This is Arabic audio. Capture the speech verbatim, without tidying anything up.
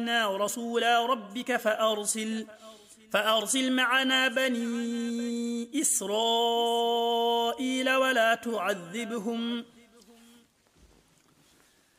إنا رسولا ربك فأرسل فأرسل معنا بني إسرائيل ولا تعذبهم